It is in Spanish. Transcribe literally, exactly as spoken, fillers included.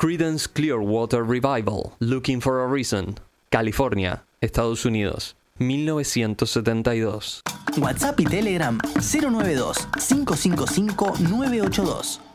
Creedence Clearwater Revival, Looking for a Reason, California, Estados Unidos, mil novecientos setenta y dos. WhatsApp y Telegram cero nueve dos, cinco cinco cinco, nueve ocho dos.